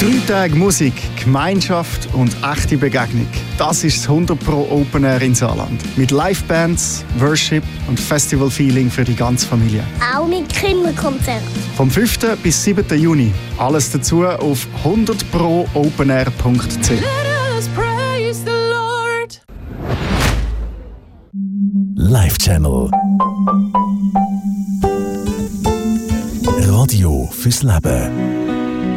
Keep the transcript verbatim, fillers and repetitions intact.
Drei Tage Musik, Gemeinschaft und echte Begegnung. Das ist das hundert Pro Open Air in Saarland. Mit Livebands, Worship und Festival-Feeling für die ganze Familie. Auch mit Kinderkonzert. Vom fünften bis siebten Juni. Alles dazu auf hundert pro open air punkt c h. Live Channel. Radio fürs Leben.